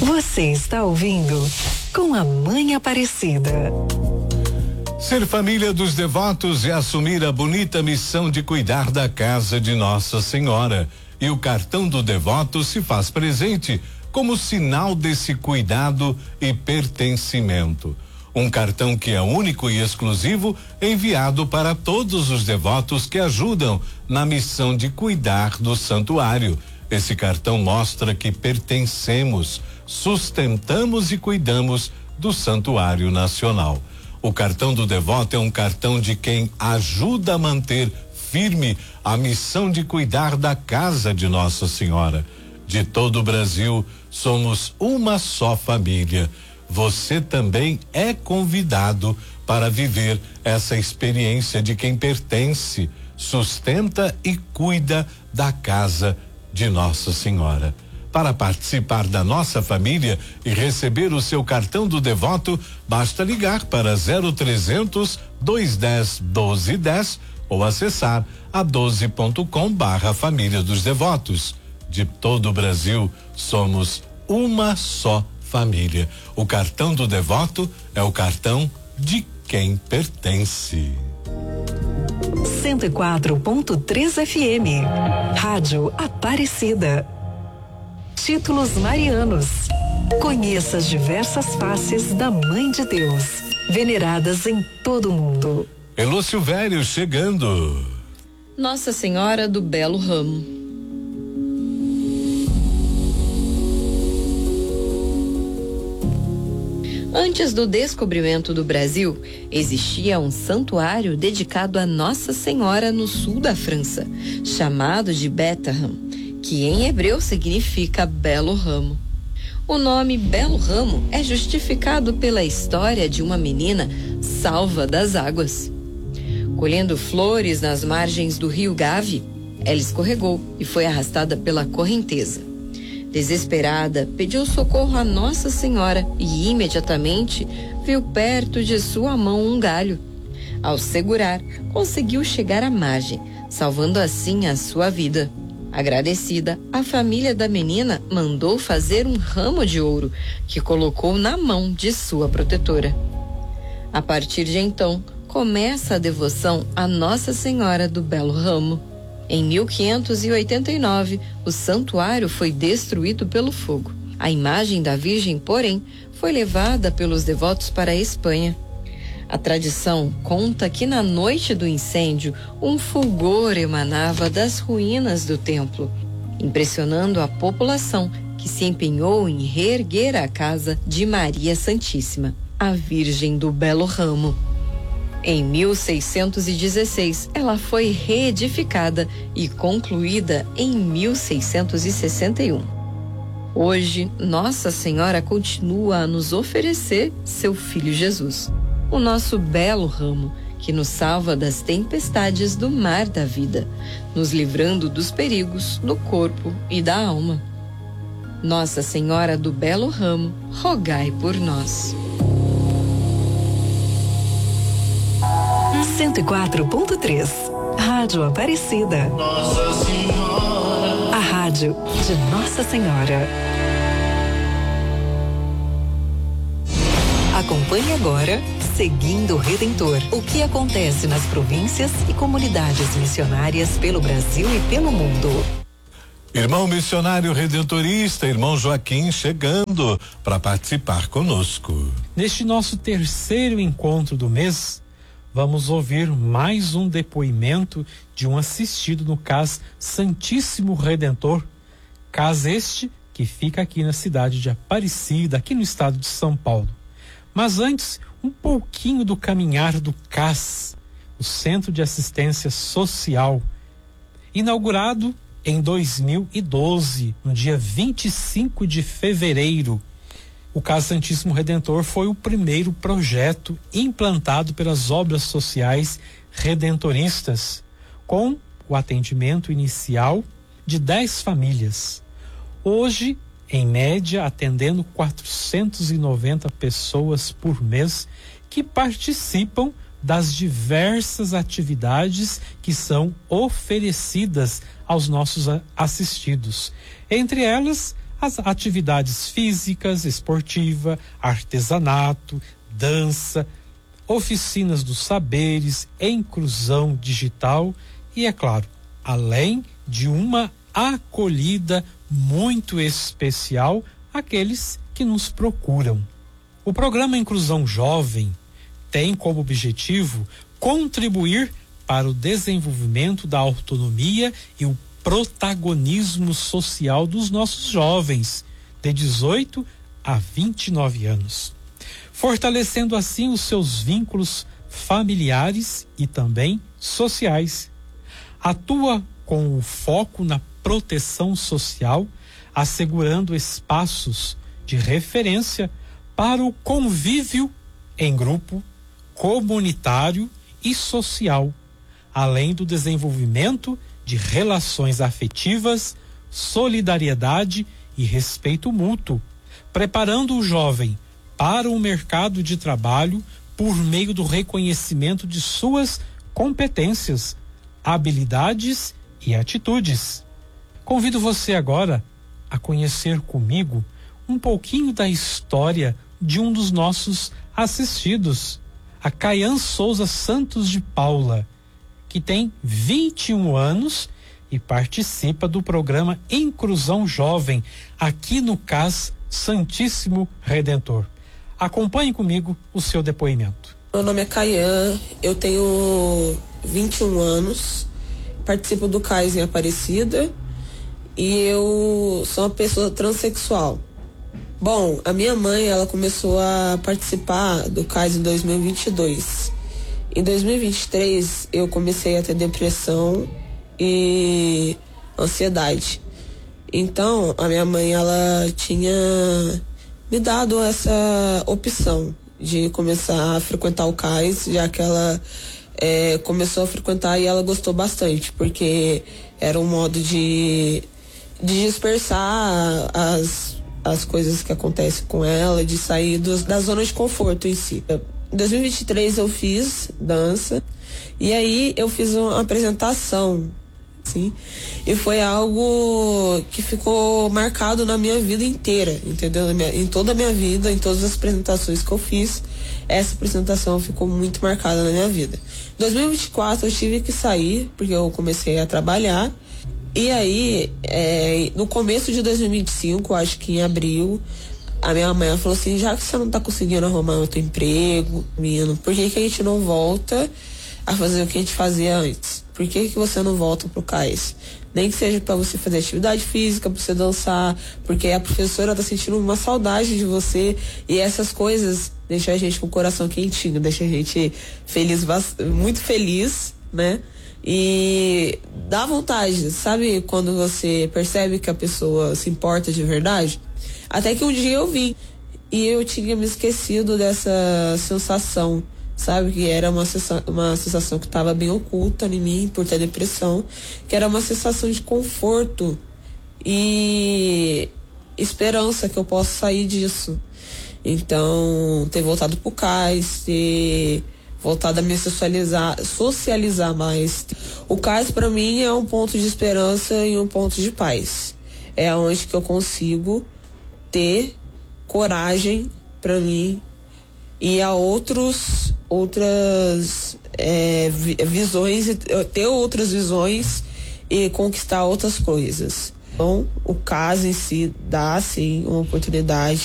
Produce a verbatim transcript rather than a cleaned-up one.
Você está ouvindo Com a Mãe Aparecida. Ser família dos devotos é assumir a bonita missão de cuidar da casa de Nossa Senhora. E o cartão do devoto se faz presente como sinal desse cuidado e pertencimento. Um cartão que é único e exclusivo, enviado para todos os devotos que ajudam na missão de cuidar do santuário. Esse cartão mostra que pertencemos, sustentamos e cuidamos do Santuário Nacional. O cartão do devoto é um cartão de quem ajuda a manter firme a missão de cuidar da casa de Nossa Senhora. De todo o Brasil, somos uma só família. Você também é convidado para viver essa experiência de quem pertence, sustenta e cuida da casa de Nossa Senhora. Para participar da nossa família e receber o seu cartão do devoto, basta ligar para zero trezentos, dois dez, doze dez ou acessar a doze ponto com barra família dos devotos. De todo o Brasil, somos uma só família. O cartão do devoto é o cartão de quem pertence. cento e quatro ponto três F M. Rádio Aparecida. Títulos marianos. Conheça as diversas faces da Mãe de Deus, veneradas em todo o mundo. Elô Silvério chegando. Nossa Senhora do Belo Ramo. Antes do descobrimento do Brasil, existia um santuário dedicado a Nossa Senhora no sul da França, chamado de Bethlehem, que em hebreu significa Belo Ramo. O nome Belo Ramo é justificado pela história de uma menina salva das águas. Colhendo flores nas margens do rio Gave, ela escorregou e foi arrastada pela correnteza. Desesperada, pediu socorro a Nossa Senhora e imediatamente viu perto de sua mão um galho. Ao segurar, conseguiu chegar à margem, salvando assim a sua vida. Agradecida, a família da menina mandou fazer um ramo de ouro que colocou na mão de sua protetora. A partir de então, começa a devoção a Nossa Senhora do Belo Ramo. Em mil quinhentos e oitenta e nove, o santuário foi destruído pelo fogo. A imagem da Virgem, porém, foi levada pelos devotos para a Espanha. A tradição conta que na noite do incêndio, um fulgor emanava das ruínas do templo, impressionando a população que se empenhou em reerguer a casa de Maria Santíssima, a Virgem do Belo Ramo. Em mil seiscentos e dezesseis, ela foi reedificada e concluída em mil seiscentos e sessenta e um. Hoje, Nossa Senhora continua a nos oferecer seu Filho Jesus, o nosso belo ramo, que nos salva das tempestades do mar da vida, nos livrando dos perigos do corpo e da alma. Nossa Senhora do Belo Ramo, rogai por nós. cento e quatro ponto três. Rádio Aparecida. Nossa Senhora. A rádio de Nossa Senhora. Acompanhe agora Seguindo o Redentor. O que acontece nas províncias e comunidades missionárias pelo Brasil e pelo mundo. Irmão missionário redentorista, irmão Joaquim, chegando para participar conosco. Neste nosso terceiro encontro do mês, vamos ouvir mais um depoimento de um assistido no C A S Santíssimo Redentor, C A S este que fica aqui na cidade de Aparecida, aqui no estado de São Paulo. Mas antes, um pouquinho do caminhar do C A S, o Centro de Assistência Social, inaugurado em dois mil e doze, no dia vinte e cinco de fevereiro. O C A S Santíssimo Redentor foi o primeiro projeto implantado pelas obras sociais redentoristas, com o atendimento inicial de dez famílias. Hoje, em média, atendendo quatrocentas e noventa pessoas por mês que participam das diversas atividades que são oferecidas aos nossos assistidos. Entre elas, as atividades físicas, esportiva, artesanato, dança, oficinas dos saberes, inclusão digital e, é claro, além de uma acolhida muito especial àqueles que nos procuram. O programa Inclusão Jovem tem como objetivo contribuir para o desenvolvimento da autonomia e o protagonismo social dos nossos jovens de dezoito a vinte e nove anos, fortalecendo assim os seus vínculos familiares e também sociais. Atua com o foco na proteção social, assegurando espaços de referência para o convívio em grupo, comunitário e social, além do desenvolvimento de relações afetivas, solidariedade e respeito mútuo, preparando o jovem para o mercado de trabalho por meio do reconhecimento de suas competências, habilidades e atitudes. Convido você agora a conhecer comigo um pouquinho da história de um dos nossos assistidos, a Caian Souza Santos de Paula, que tem vinte e um anos e participa do programa Inclusão Jovem aqui no C A S Santíssimo Redentor. Acompanhe comigo o seu depoimento. Meu nome é Caian, eu tenho vinte e um anos, participo do C A S em Aparecida e eu sou uma pessoa transexual. Bom, a minha mãe, ela começou a participar do C A S em dois mil e vinte e dois. Em dois mil e vinte e três, eu comecei a ter depressão e ansiedade. Então, a minha mãe, ela tinha me dado essa opção de começar a frequentar o C A S, já que ela é, começou a frequentar e ela gostou bastante, porque era um modo de, de dispersar as, as coisas que acontecem com ela, de sair dos, da zona de conforto em si. Em dois mil e vinte e três eu fiz dança e aí eu fiz uma apresentação, sim, e foi algo que ficou marcado na minha vida inteira, entendeu? Em toda a minha vida, em todas as apresentações que eu fiz, essa apresentação ficou muito marcada na minha vida. Em dois mil e vinte e quatro eu tive que sair porque eu comecei a trabalhar e aí é, no começo de dois mil e vinte e cinco, acho que em abril, a minha mãe falou assim: já que você não tá conseguindo arrumar outro emprego, menino, por que que a gente não volta a fazer o que a gente fazia antes? Por que que você não volta pro C A S? Nem que seja para você fazer atividade física, para você dançar, porque a professora tá sentindo uma saudade de você e essas coisas deixam a gente com o coração quentinho, deixa a gente feliz, muito feliz, né? E dá vontade, sabe quando você percebe que a pessoa se importa de verdade? Até que um dia eu vim e eu tinha me esquecido dessa sensação, sabe? Que era uma sensação, uma sensação que estava bem oculta em mim por ter depressão, que era uma sensação de conforto e esperança que eu possa sair disso. Então, ter voltado pro C A S, ter voltado a me socializar, socializar mais. O C A S para mim é um ponto de esperança e um ponto de paz. É onde que eu consigo ter coragem para mim e a outros outras é, visões, ter outras visões e conquistar outras coisas. Então, o C A S em si dá sim uma oportunidade